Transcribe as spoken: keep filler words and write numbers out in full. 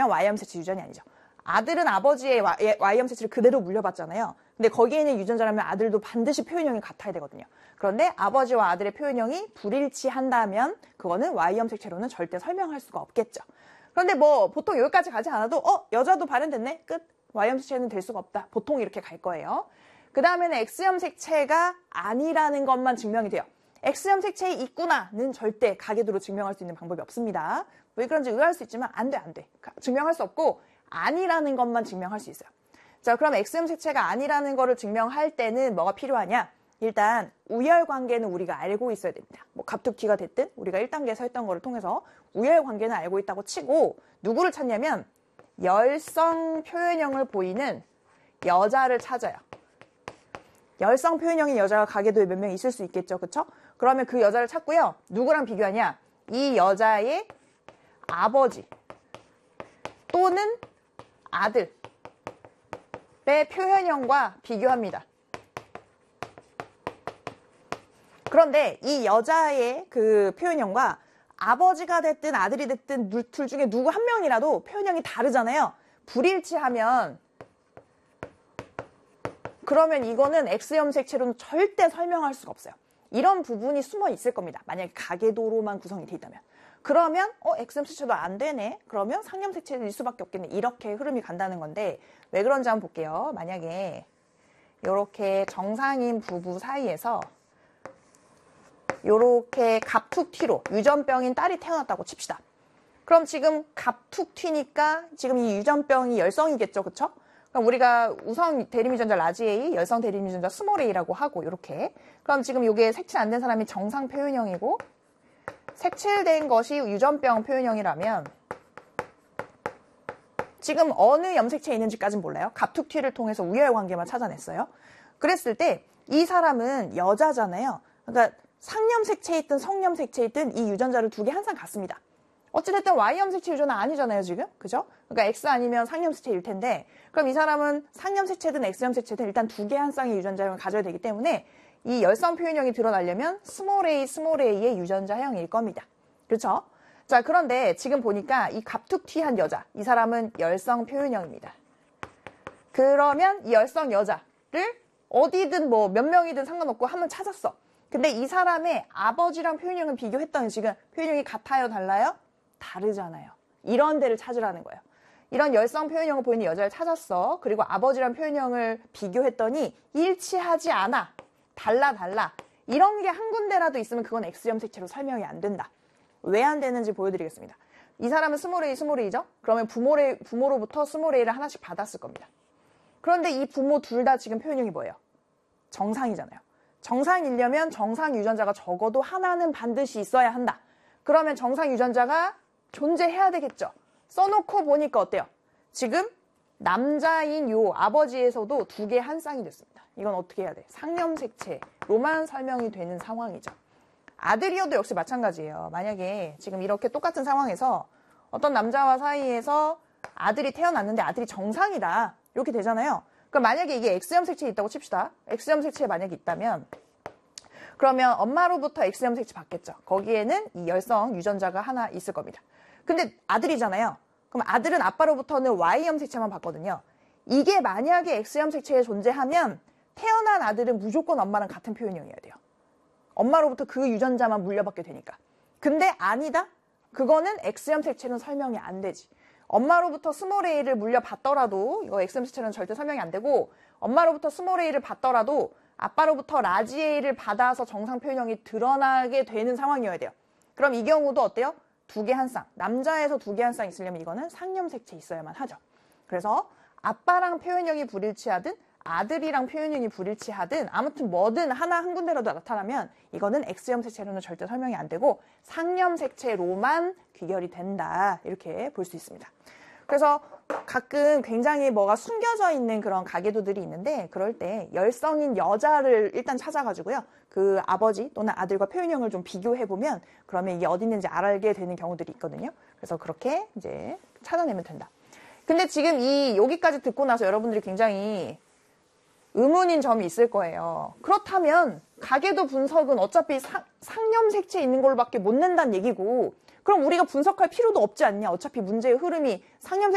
그냥 Y염색체 유전이 아니죠. 아들은 아버지의 Y염색체를 그대로 물려받잖아요. 근데 거기에 있는 유전자라면 아들도 반드시 표현형이 같아야 되거든요. 그런데 아버지와 아들의 표현형이 불일치한다면 그거는 Y염색체로는 절대 설명할 수가 없겠죠. 그런데 뭐 보통 여기까지 가지 않아도 어? 여자도 발현됐네? 끝. Y염색체는 될 수가 없다. 보통 이렇게 갈 거예요. 그 다음에는 X염색체가 아니라는 것만 증명이 돼요. X염색체에 있구나는 절대 가계도로 증명할 수 있는 방법이 없습니다. 왜 그런지 의아할 수 있지만 안 돼, 안 돼. 증명할 수 없고 아니라는 것만 증명할 수 있어요. 자, 그럼 X염색체가 아니라는 거를 증명할 때는 뭐가 필요하냐? 일단 우열관계는 우리가 알고 있어야 됩니다. 뭐 갑툭튀가 됐든 우리가 일 단계에서 했던 거를 통해서 우열관계는 알고 있다고 치고 누구를 찾냐면 열성 표현형을 보이는 여자를 찾아요. 열성 표현형인 여자가 가계도에 몇 명 있을 수 있겠죠. 그쵸? 그러면 그 여자를 찾고요. 누구랑 비교하냐? 이 여자의 아버지 또는 아들의 표현형과 비교합니다. 그런데 이 여자의 그 표현형과 아버지가 됐든 아들이 됐든 둘 중에 누구 한 명이라도 표현형이 다르잖아요. 불일치하면 그러면 이거는 X염색체로는 절대 설명할 수가 없어요. 이런 부분이 숨어 있을 겁니다. 만약에 가계도로만 구성이 돼 있다면. 그러면 어 X염색체도 안 되네. 그러면 상염색체일 수밖에 없겠네. 이렇게 흐름이 간다는 건데 왜 그런지 한번 볼게요. 만약에 이렇게 정상인 부부 사이에서 이렇게 갑툭튀로 유전병인 딸이 태어났다고 칩시다. 그럼 지금 갑툭튀니까 지금 이 유전병이 열성이겠죠. 그쵸? 그럼 우리가 우성 대림유전자 라지 A, 열성 대림유전자 스몰 a라고 하고 이렇게. 그럼 지금 이게 색칠 안 된 사람이 정상 표현형이고 색칠된 것이 유전병 표현형이라면 지금 어느 염색체에 있는지까지는 몰라요. 갑툭튀를 통해서 우열관계만 찾아냈어요. 그랬을 때 이 사람은 여자잖아요. 그러니까 상염색체에 있든 성염색체에 있든 이 유전자를 두 개 항상 같습니다. 어찌됐든 Y염색체 유전은 아니잖아요, 지금. 그죠? 그러니까 X 아니면 상염색체일 텐데, 그럼 이 사람은 상염색체든 X염색체든 일단 두 개 한 쌍의 유전자형을 가져야 되기 때문에 이 열성 표현형이 드러나려면 스몰 a, 스몰 a의 유전자형일 겁니다. 그렇죠? 자, 그런데 지금 보니까 이 갑툭튀한 여자, 이 사람은 열성 표현형입니다. 그러면 이 열성 여자를 어디든 뭐 몇 명이든 상관없고 한번 찾았어. 근데 이 사람의 아버지랑 표현형을 비교했더니 지금 표현형이 같아요, 달라요? 다르잖아요. 이런 데를 찾으라는 거예요. 이런 열성 표현형을 보이는 여자를 찾았어. 그리고 아버지랑 표현형을 비교했더니 일치하지 않아. 달라 달라. 이런 게 한 군데라도 있으면 그건 X염색체로 설명이 안 된다. 왜 안 되는지 보여드리겠습니다. 이 사람은 스몰 a, 스몰 a죠? 그러면 부모를, 부모로부터 스몰 a를 하나씩 받았을 겁니다. 그런데 이 부모 둘 다 지금 표현형이 뭐예요? 정상이잖아요. 정상이려면 정상 유전자가 적어도 하나는 반드시 있어야 한다. 그러면 정상 유전자가 존재해야 되겠죠. 써놓고 보니까 어때요? 지금 남자인 요 아버지에서도 두 개 한 쌍이 됐습니다. 이건 어떻게 해야 돼? 상염색체로만 설명이 되는 상황이죠. 아들이어도 역시 마찬가지예요. 만약에 지금 이렇게 똑같은 상황에서 어떤 남자와 사이에서 아들이 태어났는데 아들이 정상이다. 이렇게 되잖아요. 그럼 만약에 이게 X염색체에 있다고 칩시다. X염색체에 만약에 있다면 그러면 엄마로부터 X염색체 받겠죠. 거기에는 이 열성 유전자가 하나 있을 겁니다. 근데 아들이잖아요. 그럼 아들은 아빠로부터는 Y염색체만 받거든요. 이게 만약에 X염색체에 존재하면 태어난 아들은 무조건 엄마랑 같은 표현형이어야 돼요. 엄마로부터 그 유전자만 물려받게 되니까. 근데 아니다? 그거는 X염색체는 설명이 안 되지. 엄마로부터 스몰 a를 물려받더라도 이거 X염색체는 절대 설명이 안 되고 엄마로부터 스몰 a를 받더라도 아빠로부터 라지 a를 받아서 정상 표현형이 드러나게 되는 상황이어야 돼요. 그럼 이 경우도 어때요? 두 개 한 쌍. 남자에서 두 개 한 쌍 있으려면 이거는 상염색체 있어야만 하죠. 그래서 아빠랑 표현형이 불일치하든 아들이랑 표현형이 불일치하든 아무튼 뭐든 하나 한 군데라도 나타나면 이거는 X염색체로는 절대 설명이 안 되고 상염색체로만 귀결이 된다. 이렇게 볼 수 있습니다. 그래서 가끔 굉장히 뭐가 숨겨져 있는 그런 가계도들이 있는데 그럴 때 열성인 여자를 일단 찾아가지고요. 그 아버지 또는 아들과 표현형을 좀 비교해보면 그러면 이게 어디 있는지 알게 되는 경우들이 있거든요. 그래서 그렇게 이제 찾아내면 된다. 근데 지금 이 여기까지 듣고 나서 여러분들이 굉장히 의문인 점이 있을 거예요. 그렇다면 가계도 분석은 어차피 상, 상염색체 있는 걸로밖에 못 낸다는 얘기고 그럼 우리가 분석할 필요도 없지 않냐. 어차피 문제의 흐름이 상염색